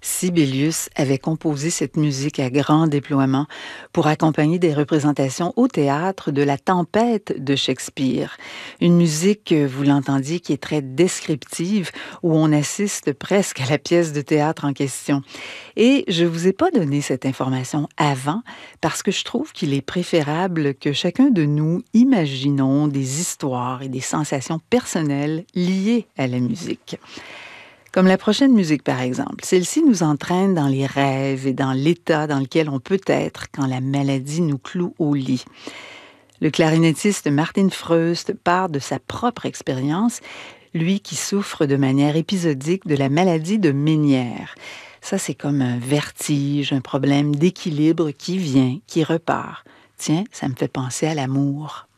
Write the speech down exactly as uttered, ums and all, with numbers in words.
Sibelius avait composé cette musique à grand déploiement pour accompagner des représentations au théâtre de La Tempête de Shakespeare. Une musique, euh, vous l'entendiez, qui est très descriptive, où on assiste presque à la pièce de théâtre en question. Et je vous ai pas donné cette information avant parce que je trouve qu'il est préférable que chacun de nous imaginons des histoires et des sensations personnelles liées à la musique. Comme la prochaine musique, par exemple. Celle-ci nous entraîne dans les rêves et dans l'état dans lequel on peut être quand la maladie nous cloue au lit. Le clarinettiste Martin Freust part de sa propre expérience, lui qui souffre de manière épisodique de la maladie de Ménière. Ça, c'est comme un vertige, un problème d'équilibre qui vient, qui repart. Tiens, ça me fait penser à l'amour.